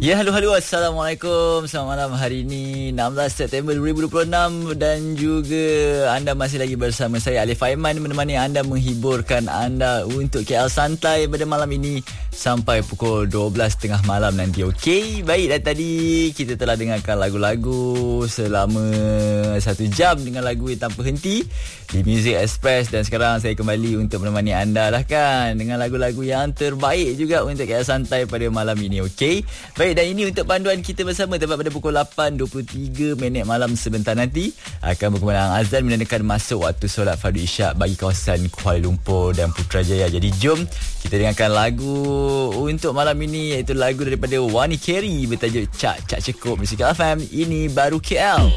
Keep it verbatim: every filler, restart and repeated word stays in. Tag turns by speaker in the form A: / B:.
A: Ya, halo halo, Assalamualaikum. Selamat malam. Hari ini enam belas September dua ribu dua puluh enam dan juga anda masih lagi bersama saya Alif Aiman menemani anda, menghiburkan anda untuk K L Santai pada malam ini sampai pukul dua belas tiga puluh malam nanti. Okey, baik, dan tadi kita telah dengarkan lagu-lagu selama satu jam dengan lagu yang tanpa henti di Music Express, dan sekarang saya kembali untuk menemani anda lah kan dengan lagu-lagu yang terbaik juga untuk K L Santai pada malam ini. Okey, baik. Dan ini untuk panduan kita bersama tepat pada pukul lapan dua puluh tiga minit malam sebentar nanti akan berkumandang azan menandakan masuk waktu solat fardu isyak bagi kawasan Kuala Lumpur dan Putrajaya. Jadi jom kita dengarkan lagu untuk malam ini, iaitu lagu daripada Wani Carey bertajuk Cak Cak Cekup. Music F M, ini baru K L.